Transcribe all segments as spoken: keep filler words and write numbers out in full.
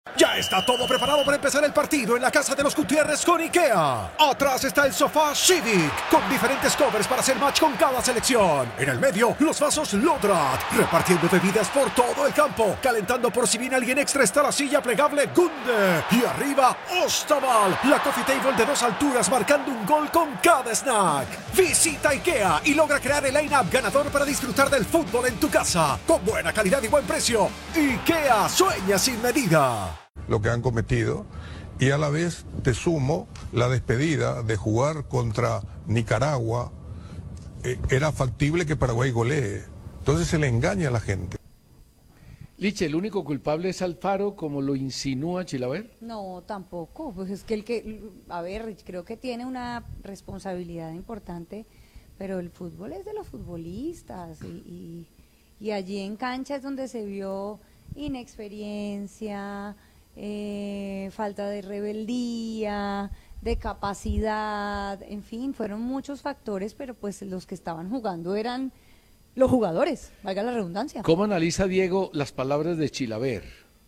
Ya está todo preparado para empezar el partido en la casa de los Gutiérrez con IKEA. Atrás está el sofá Civic, con diferentes covers para hacer match con cada selección. En el medio, los vasos Lodrat, repartiendo bebidas por todo el campo. Calentando por si viene alguien extra está la silla plegable Gunde. Y arriba, Ostaval, la coffee table de dos alturas marcando un gol con cada snack. Visita IKEA y logra crear el line-up ganador para disfrutar del fútbol en tu casa. Con buena calidad y buen precio. IKEA sueña sin medida. Lo que han cometido, y a la vez te sumo la despedida de jugar contra Nicaragua. Eh, era factible que Paraguay golee, entonces se le engaña a la gente. Liche, ¿el único culpable es Alfaro como lo insinúa Chilaver? No, tampoco, pues es que el que, a ver, creo que tiene una responsabilidad importante, pero el fútbol es de los futbolistas y, y, y allí en cancha es donde se vio inexperiencia, Eh, falta de rebeldía, de capacidad, en fin, fueron muchos factores, pero pues los que estaban jugando eran los jugadores, valga la redundancia. ¿Cómo analiza Diego las palabras de Chilaver?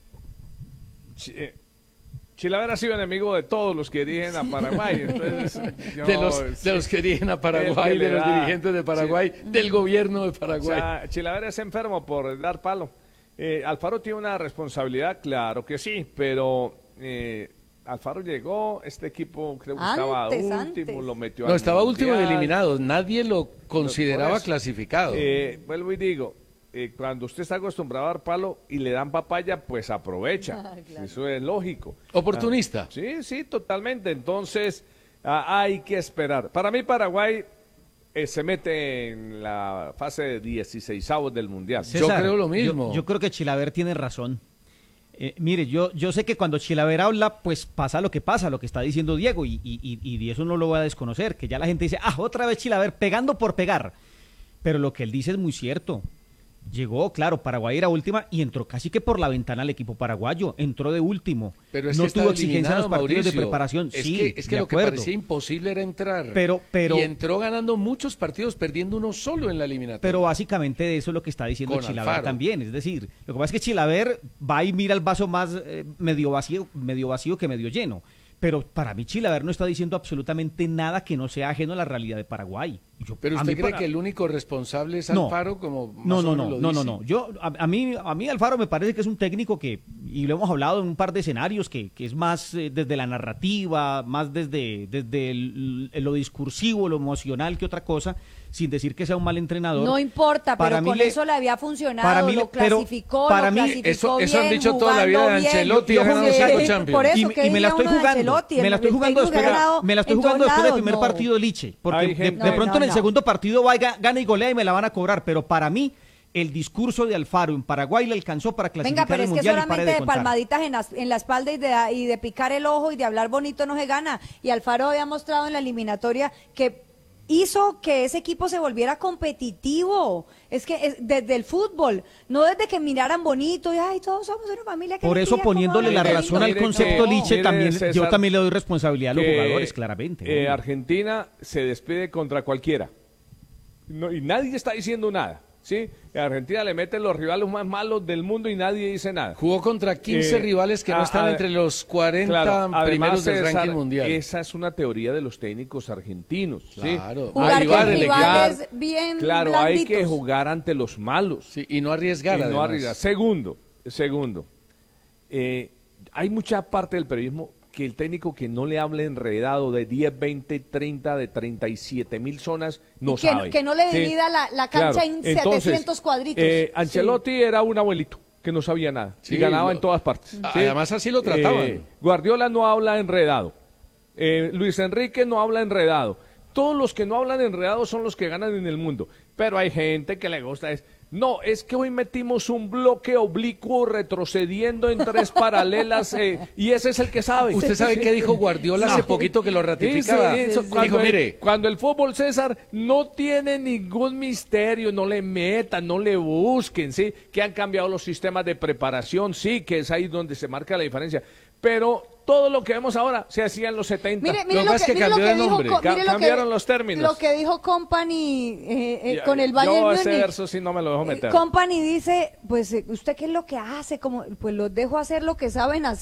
Ch eh, Chilaver ha sido enemigo de todos los que dirigen a Paraguay. Entonces, yo, de, los, sí, de los que dirigen a Paraguay, de los dirigentes de Paraguay, sí, del gobierno de Paraguay. O sea, Chilaver es enfermo por dar palo. Eh, Alfaro tiene una responsabilidad, claro que sí, pero eh, Alfaro llegó, este equipo creo que antes, estaba último, antes. lo metió No, al estaba mundial. último de eliminados, nadie lo consideraba eso, clasificado. Eh, vuelvo y digo, eh, cuando usted está acostumbrado a dar palo y le dan papaya, pues aprovecha, ah, claro. Eso es lógico. ¿Oportunista? Ah, sí, sí, totalmente, entonces ah, hay que esperar. Para mí Paraguay Eh, se mete en la fase de dieciseisavos del Mundial. César, yo creo lo mismo. Yo, yo creo que Chilaver tiene razón. Eh, mire, yo, yo sé que cuando Chilaver habla, pues pasa lo que pasa, lo que está diciendo Diego, y, y, y eso no lo voy a desconocer, que ya la gente dice, ah, otra vez Chilaver pegando por pegar. Pero lo que él dice es muy cierto. Llegó, claro, Paraguay era última y entró casi que por la ventana el equipo paraguayo, entró de último. Pero es no que tuvo exigencia en los partidos Mauricio, de preparación. Es sí, que, es que de lo acuerdo. que parecía imposible era entrar. Pero, pero, y entró ganando muchos partidos, perdiendo uno solo en la eliminatoria. Pero básicamente de eso es lo que está diciendo Con Chilaver Alfaro. también. Es decir, lo que pasa es que Chilaver va y mira el vaso más eh, medio vacío, medio vacío que medio lleno. Pero para mí Chilaver no está diciendo absolutamente nada que no sea ajeno a la realidad de Paraguay. Yo, ¿Pero usted cree para... que el único responsable es no, Alfaro? Como más no, no, o no, menos no, lo no, dice? no. Yo, a, a, mí, a mí Alfaro me parece que es un técnico que, y lo hemos hablado en un par de escenarios, que, que es más eh, desde la narrativa, más desde, desde el, el, lo discursivo, lo emocional que otra cosa, sin decir que sea un mal entrenador. No importa, para pero con le, eso le había funcionado, para mí, lo clasificó, para lo mí, clasificó eso, bien, eso han dicho toda la vida de Ancelotti, ha ganado cinco Champions. Por eso, y, y me la estoy jugando, me la estoy jugando después, me la estoy jugando después del primer no. partido de Liche, porque de, gente, de no, pronto no, en el no. segundo partido va y gana y golea y me la van a cobrar, pero para mí el discurso de Alfaro en Paraguay le alcanzó para clasificar Venga, pero el es que Mundial y solamente pare de de contar. palmaditas en la, en la espalda y de, y de picar el ojo y de hablar bonito no se gana. Y Alfaro había mostrado en la eliminatoria que hizo que ese equipo se volviera competitivo. Es que es desde el fútbol, no desde que miraran bonito y ay, todos somos una familia que Por eso poniéndole la Mire, razón al mire concepto que- Liche, mire, también César, yo también le doy responsabilidad a los que, jugadores, claramente. Eh, ¿no? Argentina se despide contra cualquiera. No, y nadie está diciendo nada. ¿Sí? Argentina le mete los rivales más malos del mundo y nadie dice nada. Jugó contra quince Eh, rivales que no a- están a- entre los cuarenta Claro, primeros además, del César, ranking mundial. Esa es una teoría de los técnicos argentinos. ¿sí? Claro. Jugar Arribar con el rivales equipo. bien Claro, hay que blanditos. jugar ante los malos. Sí, y no arriesgar, Y no además. arriesgar. Segundo, segundo, eh, hay mucha parte del periodismo que el técnico que no le hable enredado de diez, veinte, treinta, de treinta y siete mil zonas, no Y que, sabe. que no le ¿sí? divida la, la cancha Claro. en Entonces, setecientos cuadritos. eh, Ancelotti era un abuelito que no sabía nada Sí, y ganaba lo- en todas partes. Ah, ¿sí? además así lo trataban. Eh, Guardiola no habla enredado. Eh, Luis Enrique no habla enredado. Todos los que no hablan enredado son los que ganan en el mundo. Pero hay gente que le gusta es, no, es que hoy metimos un bloque oblicuo retrocediendo en tres paralelas eh, y ese es el que sabe. ¿Usted sabe qué dijo Guardiola hace No. poquito que lo ratificaba? Eso, eso, Dijo, cuando, el, mire, cuando el fútbol, César, no tiene ningún misterio, no le metan, no le busquen, ¿sí? Que han cambiado los sistemas de preparación, sí, que es ahí donde se marca la diferencia. Pero todo lo que vemos ahora se hacía en los setenta. Mire, mire Lo que lo pasa que, es que mire lo cambió que de dijo, nombre. co- mire Ca- lo que- cambiaron los términos. Lo que dijo Company eh, eh, Ya, con el yo Bayern ese Múnich. verso sí no me lo dejo meter. Company dice, pues, eh, ¿usted qué es lo que hace? Como, pues los dejo hacer lo que saben hacer.